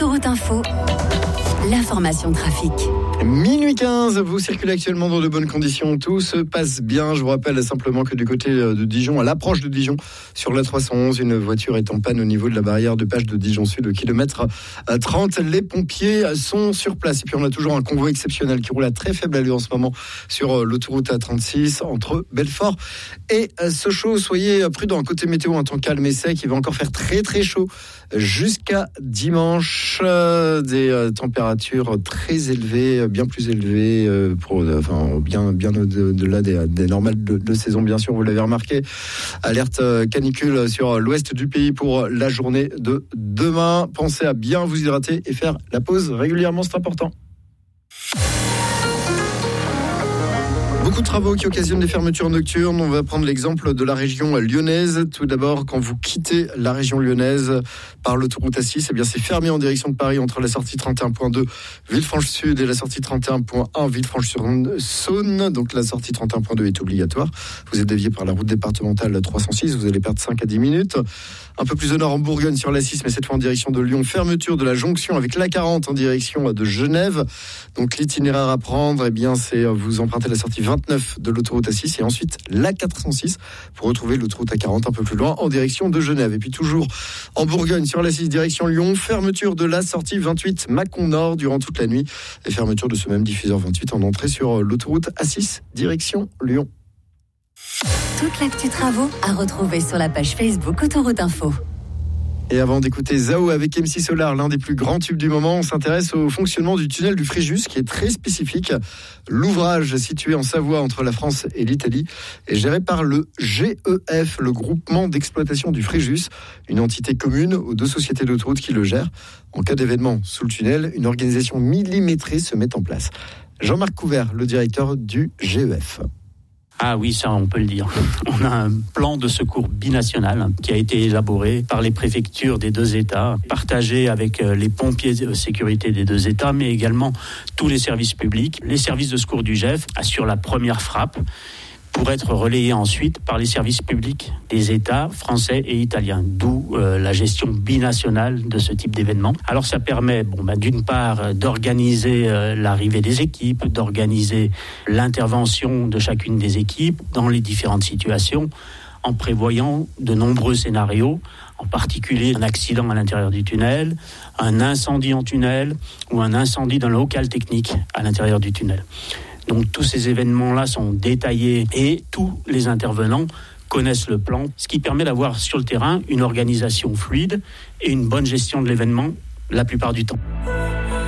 Autoroute Info, l'information trafic. Minuit 15, vous circulez actuellement dans de bonnes conditions, tout se passe bien. Je vous rappelle simplement que du côté de Dijon, à l'approche de Dijon, sur la 311, une voiture est en panne au niveau de la barrière de Page de Dijon Sud, au kilomètre 30. Les pompiers sont sur place. Et puis on a toujours un convoi exceptionnel qui roule à très faible allure en ce moment sur l'autoroute A36 entre Belfort et Sochaux. Soyez prudents. Côté météo, un temps calme et sec. Il va encore faire très très chaud jusqu'à dimanche. Des températures très élevées, bien plus élevées, bien au-delà des normales de saison, bien sûr, vous l'avez remarqué. Alerte canicule sur l'ouest du pays pour la journée de demain. Pensez à bien vous hydrater et faire la pause régulièrement, c'est important. Beaucoup de travaux qui occasionnent des fermetures nocturnes. On va prendre l'exemple de la région lyonnaise. Tout d'abord, quand vous quittez la région lyonnaise par l'autoroute A6, eh bien c'est fermé en direction de Paris entre la sortie 31.2 Villefranche-Sud et la sortie 31.1 Villefranche-sur-Saône. Donc la sortie 31.2 est obligatoire. Vous êtes dévié par la route départementale 306. Vous allez perdre 5 à 10 minutes. Un peu plus au nord en Bourgogne sur l'A6, mais cette fois en direction de Lyon. Fermeture de la jonction avec l'A40 en direction de Genève. Donc l'itinéraire à prendre, eh bien c'est vous empruntez la sortie 29 de l'autoroute A6 et ensuite l'A406 pour retrouver l'autoroute A40 un peu plus loin en direction de Genève. Et puis toujours en Bourgogne sur l'A6 direction Lyon, fermeture de la sortie 28 Mâcon Nord durant toute la nuit et fermeture de ce même diffuseur 28 en entrée sur l'autoroute A6 direction Lyon. Toute l'actu travaux à retrouver sur la page Facebook Autoroute Info. Et avant d'écouter Zao avec MC Solar, l'un des plus grands tubes du moment, on s'intéresse au fonctionnement du tunnel du Fréjus qui est très spécifique. L'ouvrage situé en Savoie entre la France et l'Italie est géré par le GEF, le groupement d'exploitation du Fréjus, une entité commune aux deux sociétés d'autoroutes qui le gèrent. En cas d'événement sous le tunnel, une organisation millimétrée se met en place. Jean-Marc Couvert, le directeur du GEF. Ah oui, ça on peut le dire. On a un plan de secours binational qui a été élaboré par les préfectures des deux États, partagé avec les pompiers de sécurité des deux États, mais également tous les services publics. Les services de secours du GEF assurent la première frappe pour être relayés ensuite par les services publics des États français et italiens, d'où la gestion binationale de ce type d'événement. Alors ça permet, d'une part, d'organiser l'arrivée des équipes, d'organiser l'intervention de chacune des équipes dans les différentes situations, en prévoyant de nombreux scénarios, en particulier un accident à l'intérieur du tunnel, un incendie en tunnel ou un incendie dans le local technique à l'intérieur du tunnel. Donc tous ces événements-là sont détaillés et tous les intervenants connaissent le plan, ce qui permet d'avoir sur le terrain une organisation fluide et une bonne gestion de l'événement la plupart du temps.